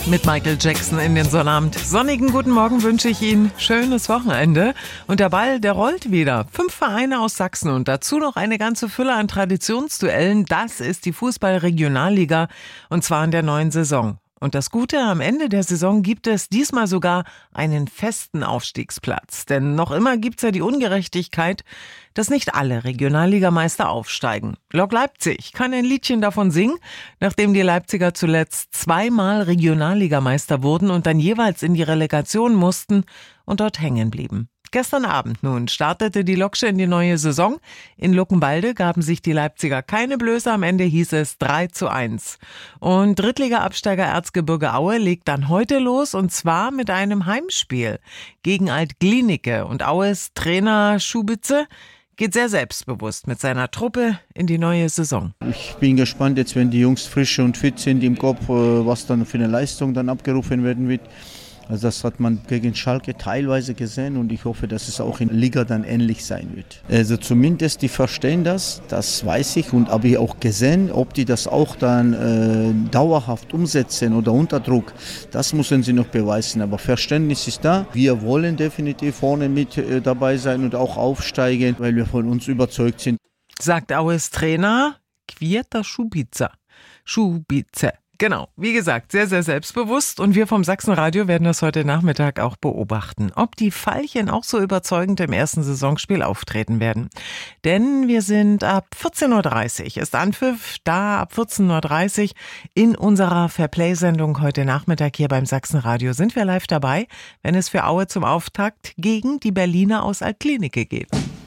Mit Michael Jackson in den Sonnabend. Sonnigen guten Morgen wünsche ich Ihnen. Schönes Wochenende. Und der Ball, der rollt wieder. 5 Vereine aus Sachsen und dazu noch eine ganze Fülle an Traditionsduellen. Das ist die Fußball-Regionalliga und zwar in der neuen Saison. Und das Gute, am Ende der Saison gibt es diesmal sogar einen festen Aufstiegsplatz. Denn noch immer gibt's ja die Ungerechtigkeit, dass nicht alle Regionalligameister aufsteigen. Lok Leipzig kann ein Liedchen davon singen, nachdem die Leipziger zuletzt 2-mal Regionalligameister wurden und dann jeweils in die Relegation mussten und dort hängen blieben. Gestern Abend nun startete die Loksche in die neue Saison. In Luckenwalde gaben sich die Leipziger keine Blöße. Am Ende hieß es 3:1. Und Drittliga-Absteiger Erzgebirge Aue legt dann heute los und zwar mit einem Heimspiel gegen Alt-Glienicke. Und Aues Trainer Schubitze geht sehr selbstbewusst mit seiner Truppe in die neue Saison. Ich bin gespannt jetzt, wenn die Jungs frisch und fit sind im Kopf, was dann für eine Leistung dann abgerufen werden wird. Also das hat man gegen Schalke teilweise gesehen und ich hoffe, dass es auch in der Liga dann ähnlich sein wird. Also zumindest die verstehen das weiß ich und habe ich auch gesehen, ob die das auch dann dauerhaft umsetzen oder unter Druck, das müssen sie noch beweisen. Aber Verständnis ist da. Wir wollen definitiv vorne mit dabei sein und auch aufsteigen, weil wir von uns überzeugt sind. Sagt Aues Trainer Kwieta Schubitze. Genau, wie gesagt, sehr, sehr selbstbewusst und wir vom Sachsenradio werden das heute Nachmittag auch beobachten, ob die Veilchen auch so überzeugend im ersten Saisonspiel auftreten werden. Denn wir sind ab 14.30 Uhr, ist Anpfiff, da ab 14.30 Uhr in unserer Fairplay-Sendung heute Nachmittag hier beim Sachsenradio sind wir live dabei, wenn es für Aue zum Auftakt gegen die Berliner aus Alt-Glienicke geht.